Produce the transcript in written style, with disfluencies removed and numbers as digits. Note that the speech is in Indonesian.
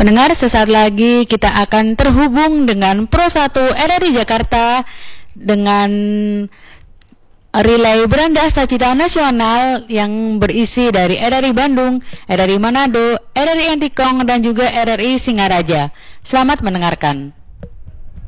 Pendengar, sesaat lagi kita akan terhubung dengan Pro 1 RRI Jakarta dengan relay Beranda Cita Nasional yang berisi dari RRI Bandung, RRI Manado, RRI Antikong, dan juga RRI Singaraja. Selamat mendengarkan.